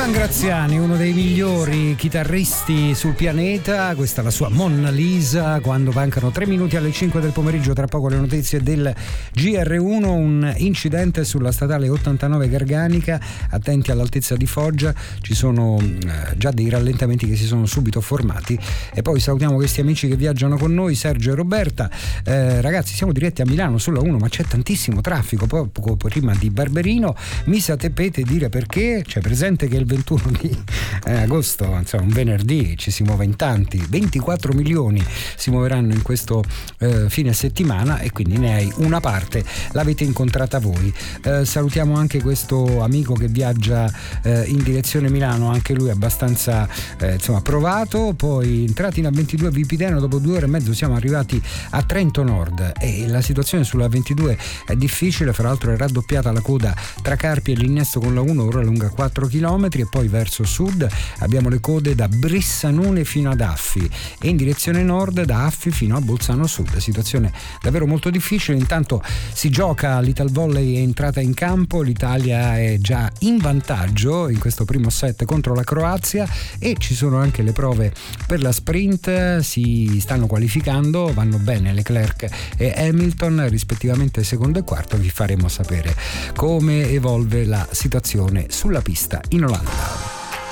Ivan Graziani, uno dei migliori chitarristi sul pianeta, questa è la sua Monna Lisa, quando mancano 3 minuti alle 5 del pomeriggio, tra poco le notizie del GR1, un incidente sulla statale 89 Garganica, attenti all'altezza di Foggia, ci sono già dei rallentamenti che si sono subito formati e poi salutiamo questi amici che viaggiano con noi, Sergio e Roberta. Ragazzi, siamo diretti a Milano sulla 1, ma c'è tantissimo traffico, poco prima di Barberino, mi sapete dire perché? C'è presente che il 21 di agosto, insomma un venerdì, ci si muove in tanti, 24 milioni si muoveranno in questo fine settimana e quindi ne hai una parte, l'avete incontrata voi. Salutiamo anche questo amico che viaggia in direzione Milano, anche lui abbastanza provato, poi entrati in A22 Vipiteno, dopo 2 ore e mezzo siamo arrivati a Trento Nord e la situazione sulla 22 è difficile, fra l'altro è raddoppiata la coda tra Carpi e l'innesto con la 1, ora lunga 4 km e poi verso sud abbiamo le code da Bressanone fino ad Affi e in direzione nord da Affi fino a Bolzano Sud, situazione davvero molto difficile. Intanto si gioca, l'Italvolley è entrata in campo, l'Italia è già in vantaggio in questo primo set contro la Croazia e ci sono anche le prove per la sprint, si stanno qualificando, vanno bene Leclerc e Hamilton rispettivamente secondo e quarto, vi faremo sapere come evolve la situazione sulla pista in Olanda.